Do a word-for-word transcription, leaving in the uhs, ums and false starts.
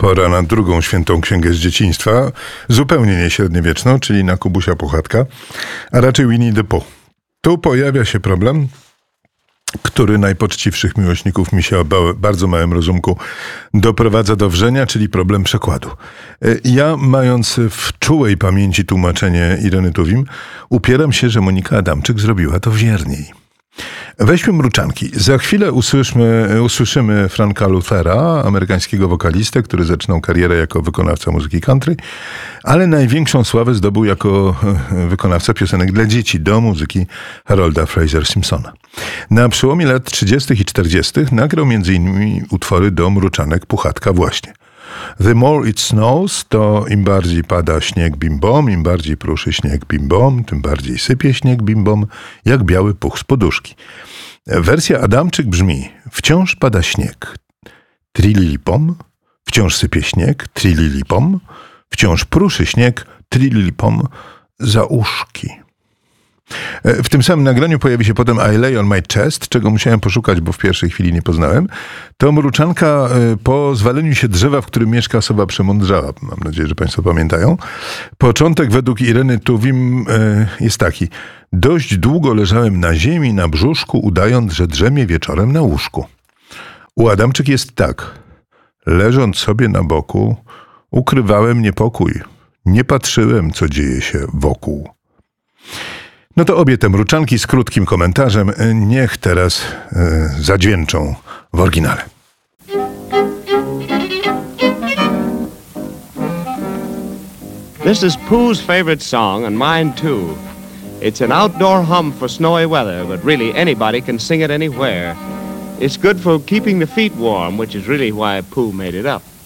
Pora na drugą świętą księgę z dzieciństwa, zupełnie nieśredniowieczną, czyli na Kubusia Puchatka, a raczej Winnie the Pooh. Tu pojawia się problem, który najpoczciwszych miłośników misia o bardzo małym rozumku doprowadza do wrzenia, czyli problem przekładu. Ja, mając w czułej pamięci tłumaczenie Ireny Tuwim, upieram się, że Monika Adamczyk zrobiła to wierniej. Weźmy Mruczanki. Za chwilę usłyszmy, usłyszymy Franka Luthera, amerykańskiego wokalistę, który zaczynał karierę jako wykonawca muzyki country, ale największą sławę zdobył jako wykonawca piosenek dla dzieci do muzyki Harolda Fraser Simpsona. Na przełomie lat trzydziestych i czterdziestych nagrał między innymi utwory do Mruczanek Puchatka właśnie. The more it snows, to im bardziej pada śnieg bim-bom, im bardziej pruszy śnieg bim-bom, tym bardziej sypie śnieg bim-bom, jak biały puch z poduszki. Wersja Adamczyk brzmi: wciąż pada śnieg, trililipom, wciąż sypie śnieg, trililipom, wciąż pruszy śnieg, trililipom, za uszki. W tym samym nagraniu pojawi się potem I Lay on My Chest, czego musiałem poszukać, bo w pierwszej chwili nie poznałem. To Mruczanka po zwaleniu się drzewa, w którym mieszka osoba przemądrzała. Mam nadzieję, że Państwo pamiętają. Początek według Ireny Tuwim jest taki: dość długo leżałem na ziemi, na brzuszku, udając, że drzemie wieczorem na łóżku. U Adamczyk jest tak: leżąc sobie na boku, ukrywałem niepokój. Nie patrzyłem, co dzieje się wokół. No to obie te Mruczanki z krótkim komentarzem niech teraz e, zadźwięczą w oryginale. This is Pooh's favorite song and mine too. It's an outdoor hum for snowy weather, but really anybody can sing it anywhere. It's good for keeping the feet warm, which is really why Pooh made it up.